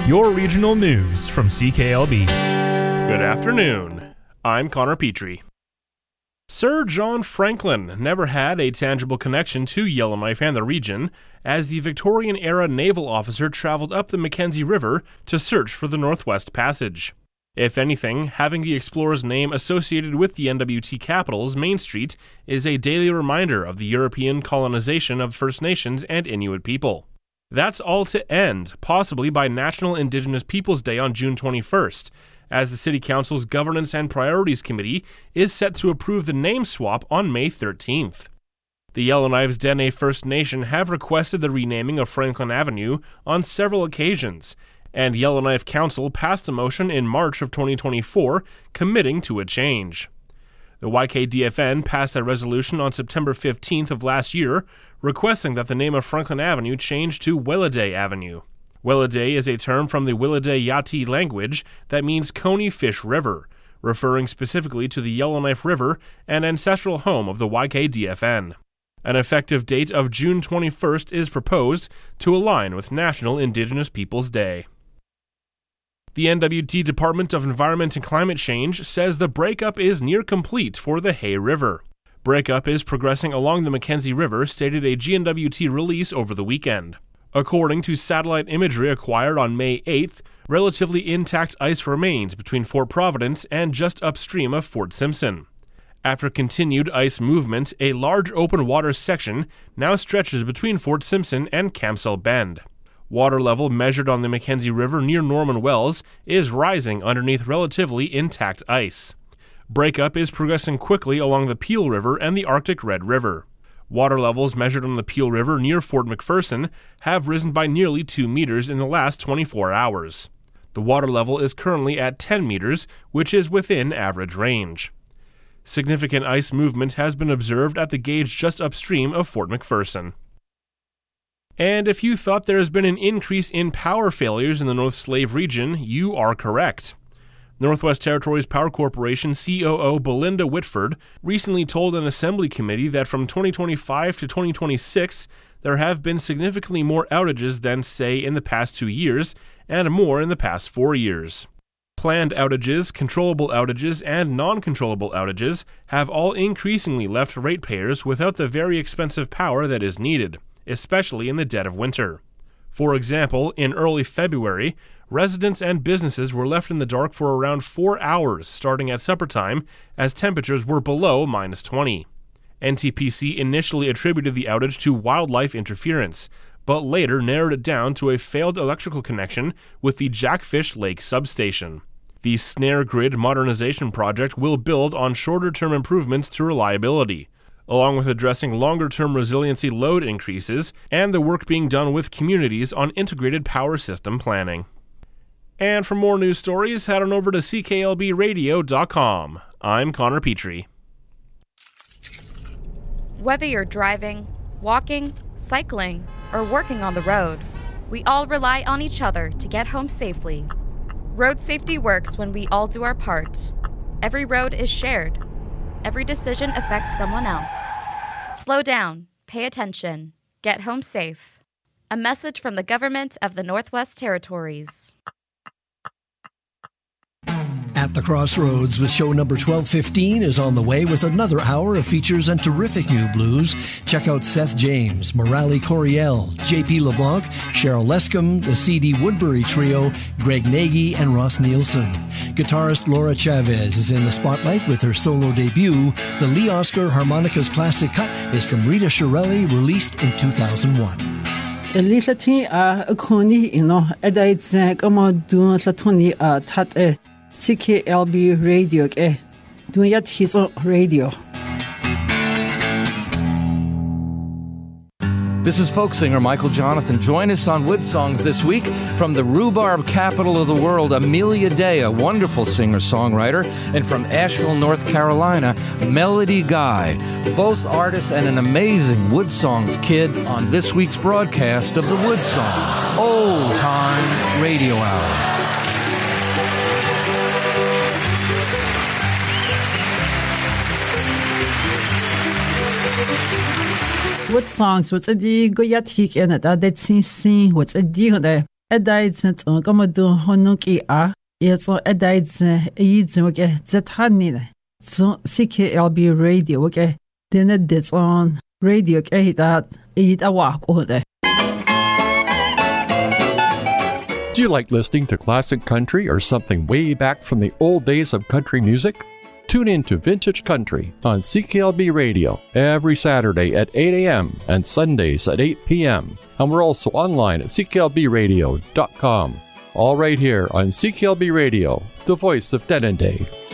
your regional news from CKLB. Good afternoon. I'm Connor Petrie. Sir John Franklin never had a tangible connection to Yellowknife and the region, as the Victorian-era naval officer traveled up the Mackenzie River to search for the Northwest Passage. If anything, having the explorer's name associated with the NWT capital's Main Street is a daily reminder of the European colonization of First Nations and Inuit people. That's all to end, possibly by National Indigenous Peoples Day on June 21st, as the City Council's Governance and Priorities Committee is set to approve the name swap on May 13th. The Yellowknives Dene First Nation have requested the renaming of Franklin Avenue on several occasions, and Yellowknife Council passed a motion in March of 2024 committing to a change. The YKDFN passed a resolution on September 15th of last year requesting that the name of Franklin Avenue change to Williday Avenue. Williday is a term from the Williday Yati language that means Coney Fish River, referring specifically to the Yellowknife River and ancestral home of the YKDFN. An effective date of June 21st is proposed to align with National Indigenous Peoples Day. The NWT Department of Environment and Climate Change says the breakup is near complete for the Hay River. Breakup is progressing along the Mackenzie River, stated a GNWT release over the weekend. According to satellite imagery acquired on May 8th, relatively intact ice remains between Fort Providence and just upstream of Fort Simpson. After continued ice movement, a large open water section now stretches between Fort Simpson and Camsell Bend. Water level measured on the Mackenzie River near Norman Wells is rising underneath relatively intact ice. Breakup is progressing quickly along the Peel River and the Arctic Red River. Water levels measured on the Peel River near Fort McPherson have risen by nearly 2 meters in the last 24 hours. The water level is currently at 10 meters, which is within average range. Significant ice movement has been observed at the gauge just upstream of Fort McPherson. And if you thought there has been an increase in power failures in the North Slave region, you are correct. Northwest Territories Power Corporation COO Belinda Whitford recently told an assembly committee that from 2025 to 2026, there have been significantly more outages than, say, in the past 2 years, and more in the past 4 years. Planned outages, controllable outages, and non-controllable outages have all increasingly left ratepayers without the very expensive power that is needed, especially in the dead of winter. For example, in early February, residents and businesses were left in the dark for around 4 hours starting at supper time as temperatures were below -20. NTPC initially attributed the outage to wildlife interference, but later narrowed it down to a failed electrical connection with the Jackfish Lake substation. The Snare Grid modernization project will build on shorter-term improvements to reliability, along with addressing longer-term resiliency load increases and the work being done with communities on integrated power system planning. And for more news stories, head on over to cklbradio.com. I'm Connor Petrie. Whether you're driving, walking, cycling, or working on the road, we all rely on each other to get home safely. Road safety works when we all do our part. Every road is shared. Every decision affects someone else. Slow down, pay attention, get home safe. A message from the government of the Northwest Territories. At the Crossroads with show number 1215 is on the way with another hour of features and terrific new blues. Check out Seth James, Morale Coriel, J.P. LeBlanc, Cheryl Lescombe, the C.D. Woodbury Trio, Greg Nagy, and Ross Nielsen. Guitarist Laura Chavez is in the spotlight with her solo debut. The Lee Oscar Harmonicas Classic Cut is from Rita Shirelli, released in 2001. CKLB Radio Dunyat Hizo Radio. This is folk singer Michael Jonathan. Join us on Wood Songs this week from the rhubarb capital of the world, Amelia Day, a wonderful singer-songwriter, and from Asheville, North Carolina, Melody Guy, both artists and an amazing Wood Songs kid on this week's broadcast of the Wood Songs Old Time Radio Hour. Wood Songs, what's a di go yatik and at that scene, what's a di Edaizen Gamadu Honuki A, Yeso Edaizen Yizuke Zethanine, so CKLB radio, okay, then it's on radio, okay, that eat a walk over. Do you like listening to classic country or something way back from the old days of country music? Tune in to Vintage Country on CKLB Radio every Saturday at 8 a.m. and Sundays at 8 p.m. And we're also online at cklbradio.com. All right here on CKLB Radio, the voice of Denendeh.